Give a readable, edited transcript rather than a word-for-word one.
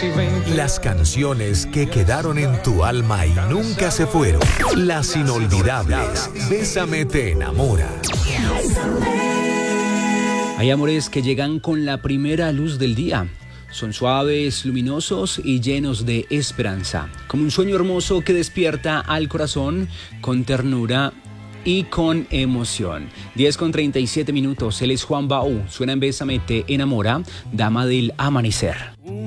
Las canciones que quedaron en tu alma y nunca se fueron. Las inolvidables. Bésame te enamora. Hay amores que llegan con la primera luz del día. Son suaves, luminosos y llenos de esperanza. Como un sueño hermoso que despierta al corazón con ternura y con emoción. 10:37. Él es Juan Baú. Suena en Bésame te enamora, dama del amanecer.